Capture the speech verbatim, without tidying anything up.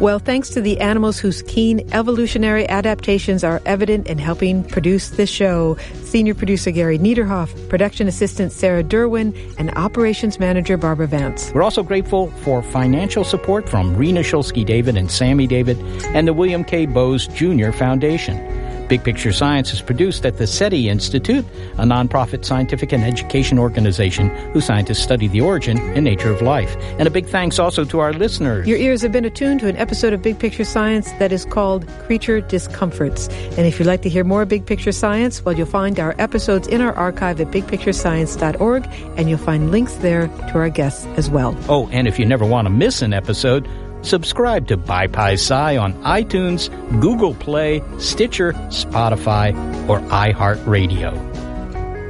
Well, thanks to the animals whose keen evolutionary adaptations are evident in helping produce this show, Senior Producer Gary Niederhoff, Production Assistant Sarah Derwin, and Operations Manager Barbara Vance. We're also grateful for financial support from Rena Shulsky-David and Sammy David and the William K. Bowes Junior Foundation. Big Picture Science is produced at the SETI Institute, a nonprofit scientific and education organization whose scientists study the origin and nature of life. And a big thanks also to our listeners. Your ears have been attuned to an episode of Big Picture Science that is called Creature Discomforts. And if you'd like to hear more Big Picture Science, well, you'll find our episodes in our archive at big picture science dot org, and you'll find links there to our guests as well. Oh, and if you never want to miss an episode, subscribe to BiPi-Sci on iTunes, Google Play, Stitcher, Spotify, or iHeartRadio.